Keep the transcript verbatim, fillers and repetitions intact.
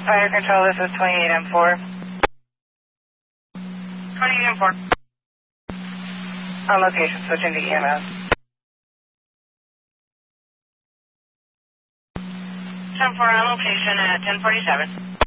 Fire control, this is twenty-eight M four. twenty-eight M four. On location, switching to E M S. ten four on location at ten forty-seven.